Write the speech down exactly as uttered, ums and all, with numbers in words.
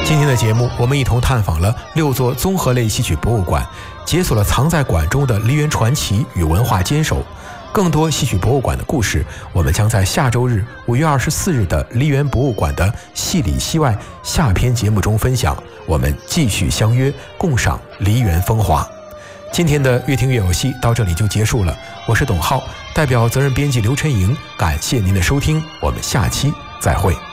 今天的节目，我们一同探访了六座综合类戏曲博物馆，解锁了藏在馆中的梨园传奇与文化坚守。更多戏曲博物馆的故事，我们将在下周日五月二十四日的梨园博物馆的戏里戏外下篇节目中分享。我们继续相约，共赏梨园风华。今天的越听越有戏到这里就结束了，我是董浩，代表责任编辑刘晨莹，感谢您的收听，我们下期再会。